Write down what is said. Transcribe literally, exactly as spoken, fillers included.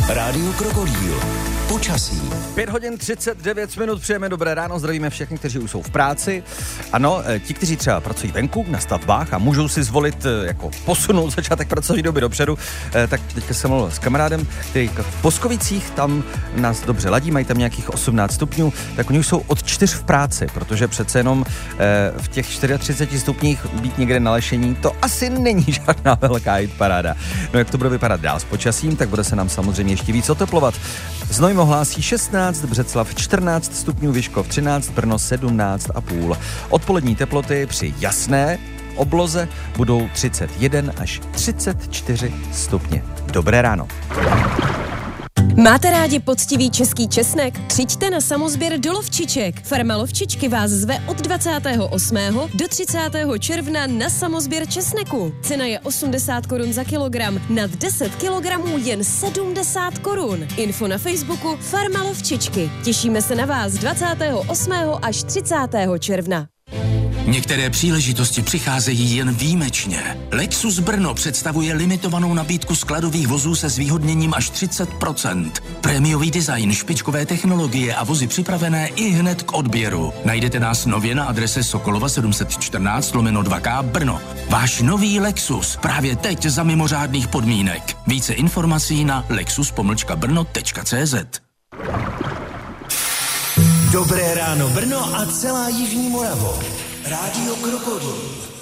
Rádio Krokodýl. Počasí. pět hodin třicet devět minut, přejeme dobré ráno, zdravíme všechny, kteří už jsou v práci. Ano, ti, kteří třeba pracují venku na stavbách a můžou si zvolit jako posunout začátek pracovní doby dopředu, tak teďka jsem mluvil s kamarádem, který v Boskovicích, tam nás dobře ladí, mají tam nějakých osmnáct stupňů, tak oni už jsou od čtyř v práci, protože přece jenom v těch třiceti čtyřech stupních být někde na lešení, to asi není žádná velká hitparáda. No jak to bude vypadat dál s počasím, tak bude se nám samozřejmě ještě víc oteplovat. Znojmo hlásí šestnáct, Břeclav čtrnáct stupňů, Vyškov třináct, Brno sedmnáct a půl. Odpolední teploty při jasné obloze budou třicet jedna až třicet čtyři stupně. Dobré ráno. Máte rádi poctivý český česnek? Přijďte na samosběr do Lovčiček. Farma Lovčičky vás zve od dvacátého osmého do třicátého června na samosběr česneku. Cena je osmdesát korun za kilogram, nad deset kilogramů jen sedmdesát korun. Info na Facebooku Farma Lovčičky. Těšíme se na vás dvacátého osmého až třicátého června. Některé příležitosti přicházejí jen výjimečně. Lexus Brno představuje limitovanou nabídku skladových vozů se zvýhodněním až třicet procent. Prémiový design, špičkové technologie a vozy připravené i hned k odběru. Najdete nás nově na adrese Sokolova sedm set čtrnáct lomeno dva K Brno. Váš nový Lexus právě teď za mimořádných podmínek. Více informací na lexus pomlčka brno tečka cé zet. Dobré ráno Brno a celá jižní Moravo. Rádio Krokodýl.